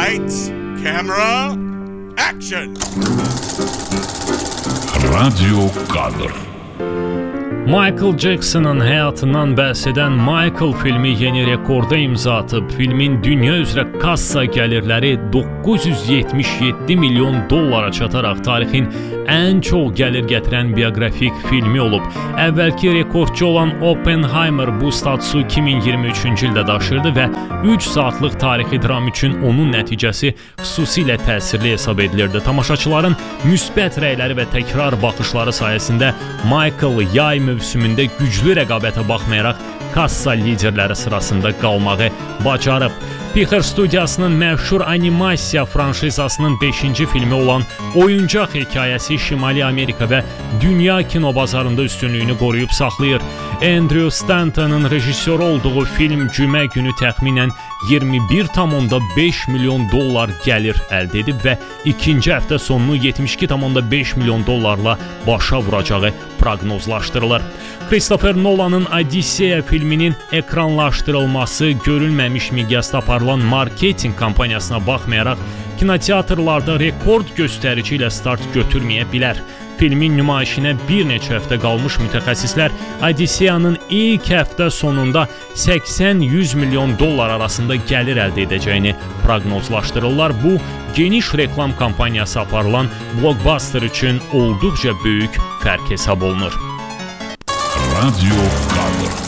Lights, camera, action! Radio kadr. Michael Jackson'ın həyatından bəhs edən Michael filmi yeni rekorda imza atıb. Filmin dünya üzrə kassa gəlirləri 977 milyon dollara çataraq tarixin ən çox gəlir gətirən bioqrafik filmi olub. Əvvəlki rekordçu olan Oppenheimer bu statusu 2023-cü ildə daşırdı və 3 saatlıq tarixi dram üçün onun nəticəsi xüsusilə təsirli hesab edilirdi. Tamaşaçıların müsbət rəyləri və təkrar baxışları sayəsində Michael yay mövsümündə güclü rəqabətə baxmayaraq kassa liderləri sırasında qalmağı bacarıb. Pixar studiyasının məşhur animasiya franşizasının 5-ci filmi olan Oyuncaq hekayəsi Şimali Amerika və dünya kino bazarında üstünlüyünü qoruyub saxlayır. Andrew Stanton'ın rejissor olduğu film cümə günü təxminən 21,5 milyon dollar gəlir əldə edib və ikinci həftə sonunu 72,5 milyon dollarla başa vuracağı proqnozlaşdırılır. Christopher Nolan'ın Odisseya filminin ekranlaşdırılması görülməmiş miqyasda aparılan marketinq kampaniyasına baxmayaraq kinoteatrlarda rekord göstərici ilə start götürməyə bilər. Filmin nümayişinə bir neçə həftə qalmış mütəxəssislər Odisseyanın ilk həftə sonunda 80-100 milyon dollar arasında gəlir əldə edəcəyini proqnozlaşdırırlar. Bu, geniş reklam kampaniyası aparılan blockbuster üçün olduqca böyük fərq hesab olunur. Radio kadr.